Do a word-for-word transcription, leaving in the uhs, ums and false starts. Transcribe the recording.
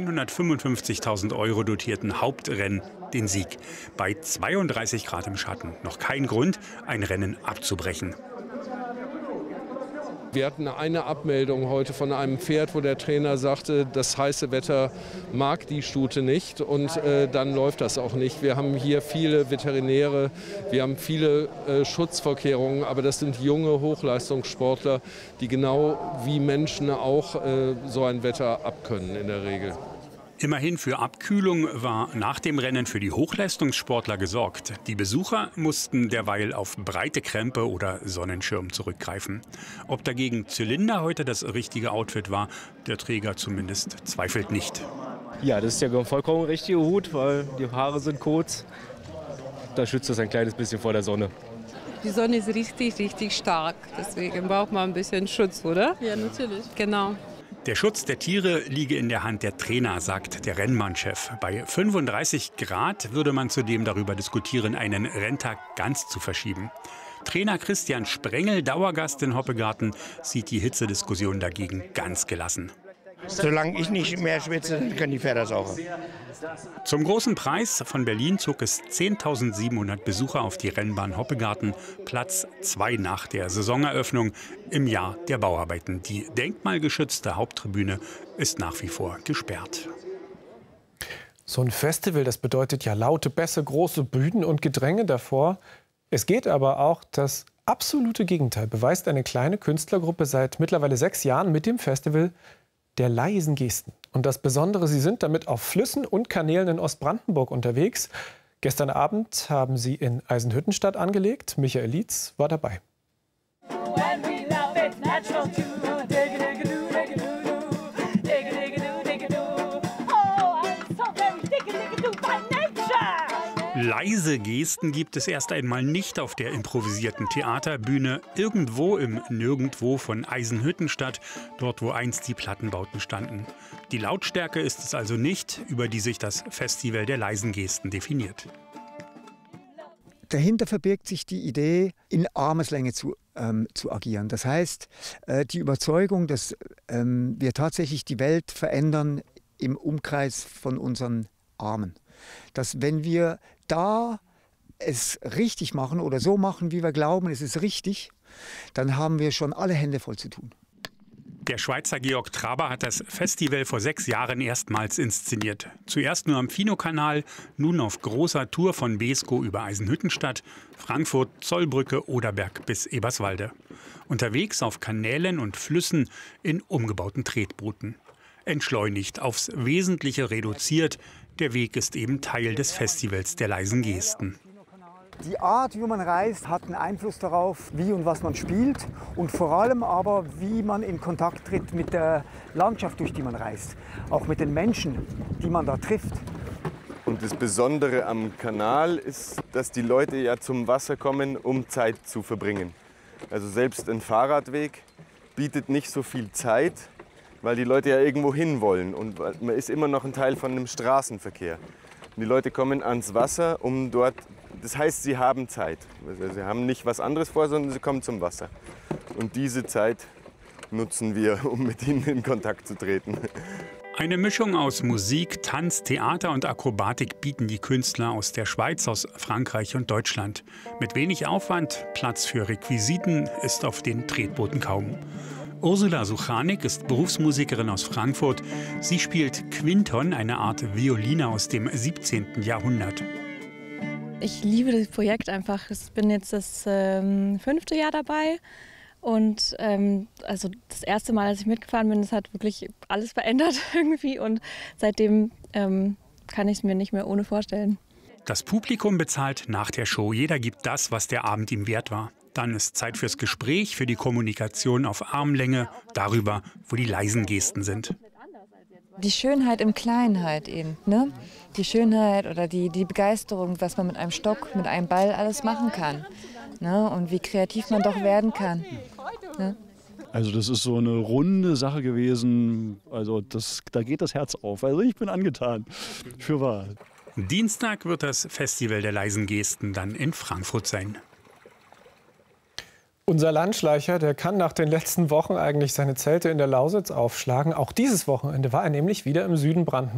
hundertfünfundfünfzigtausend Euro dotierten Hauptrennen den Sieg. Bei zweiunddreißig Grad im Schatten. Noch kein Grund, ein Rennen abzubrechen. Wir hatten eine Abmeldung heute von einem Pferd, wo der Trainer sagte, das heiße Wetter mag die Stute nicht und äh, dann läuft das auch nicht. Wir haben hier viele Veterinäre, wir haben viele äh, Schutzvorkehrungen, aber das sind junge Hochleistungssportler, die genau wie Menschen auch äh, so ein Wetter abkönnen in der Regel. Immerhin für Abkühlung war nach dem Rennen für die Hochleistungssportler gesorgt. Die Besucher mussten derweil auf breite Krempe oder Sonnenschirm zurückgreifen. Ob dagegen Zylinder heute das richtige Outfit war, der Träger zumindest zweifelt nicht. Ja, das ist ja vollkommen der richtige Hut, weil die Haare sind kurz. Da schützt es ein kleines bisschen vor der Sonne. Die Sonne ist richtig, richtig stark. Deswegen braucht man ein bisschen Schutz, oder? Ja, natürlich. Genau. Der Schutz der Tiere liege in der Hand der Trainer, sagt der Rennbahnchef. Bei fünfunddreißig Grad würde man zudem darüber diskutieren, einen Renntag ganz zu verschieben. Trainer Christian Sprengel, Dauergast in Hoppegarten, sieht die Hitzediskussion dagegen ganz gelassen. Solange ich nicht mehr schwitze, können die Pferde das auch. Zum großen Preis von Berlin zog es zehntausendsiebenhundert Besucher auf die Rennbahn Hoppegarten, Platz zwei nach der Saisoneröffnung im Jahr der Bauarbeiten. Die denkmalgeschützte Haupttribüne ist nach wie vor gesperrt. So ein Festival, das bedeutet ja laute Bässe, große Bühnen und Gedränge davor. Es geht aber auch das absolute Gegenteil, beweist eine kleine Künstlergruppe seit mittlerweile sechs Jahren mit dem Festival der leisen Gesten. Und das Besondere, sie sind damit auf Flüssen und Kanälen in Ostbrandenburg unterwegs. Gestern Abend haben sie in Eisenhüttenstadt angelegt. Michael Lietz war dabei. Leise Gesten gibt es erst einmal nicht auf der improvisierten Theaterbühne irgendwo im Nirgendwo von Eisenhüttenstadt, dort wo einst die Plattenbauten standen. Die Lautstärke ist es also nicht, über die sich das Festival der leisen Gesten definiert. Dahinter verbirgt sich die Idee, in Armeslänge zu, ähm, zu agieren. Das heißt, äh, die Überzeugung, dass ähm, wir tatsächlich die Welt verändern im Umkreis von unseren Armen. Dass wenn wir da es richtig machen oder so machen, wie wir glauben, es ist richtig, dann haben wir schon alle Hände voll zu tun. Der Schweizer Georg Traber hat das Festival vor sechs Jahren erstmals inszeniert. Zuerst nur am Fino-Kanal, nun auf großer Tour von Beeskow über Eisenhüttenstadt, Frankfurt, Zollbrücke, Oderberg bis Eberswalde. Unterwegs auf Kanälen und Flüssen in umgebauten Tretbooten. Entschleunigt, aufs Wesentliche reduziert. Der Weg ist eben Teil des Festivals der leisen Gesten. Die Art, wie man reist, hat einen Einfluss darauf, wie und was man spielt und vor allem aber, wie man in Kontakt tritt mit der Landschaft, durch die man reist. Auch mit den Menschen, die man da trifft. Und das Besondere am Kanal ist, dass die Leute ja zum Wasser kommen, um Zeit zu verbringen. Also selbst ein Fahrradweg bietet nicht so viel Zeit, weil die Leute ja irgendwo hin wollen und man ist immer noch ein Teil von dem Straßenverkehr. Und die Leute kommen ans Wasser, um dort, das heißt, sie haben Zeit. Also sie haben nicht was anderes vor, sondern sie kommen zum Wasser. Und diese Zeit nutzen wir, um mit ihnen in Kontakt zu treten. Eine Mischung aus Musik, Tanz, Theater und Akrobatik bieten die Künstler aus der Schweiz, aus Frankreich und Deutschland. Mit wenig Aufwand, Platz für Requisiten ist auf den Tretbooten kaum. Ursula Suchanik ist Berufsmusikerin aus Frankfurt. Sie spielt Quinton, eine Art Violine aus dem siebzehnten Jahrhundert. Ich liebe das Projekt einfach. Ich bin jetzt das ähm, fünfte Jahr dabei. Und ähm, also das erste Mal, als ich mitgefahren bin, das hat wirklich alles verändert irgendwie. Und seitdem ähm, kann ich es mir nicht mehr ohne vorstellen. Das Publikum bezahlt nach der Show. Jeder gibt das, was der Abend ihm wert war. Dann ist Zeit fürs Gespräch, für die Kommunikation auf Armlänge, darüber, wo die leisen Gesten sind. Die Schönheit im Kleinen halt eben, ne? Die Schönheit oder die, die Begeisterung, was man mit einem Stock, mit einem Ball alles machen kann. Ne? Und wie kreativ man doch werden kann. Ne? Also das ist so eine runde Sache gewesen, also das, da geht das Herz auf. Also ich bin angetan, für wahr. Dienstag wird das Festival der leisen Gesten dann in Frankfurt sein. Unser Landschleicher, der kann nach den letzten Wochen eigentlich seine Zelte in der Lausitz aufschlagen. Auch dieses Wochenende war er nämlich wieder im Süden Brandenburgs.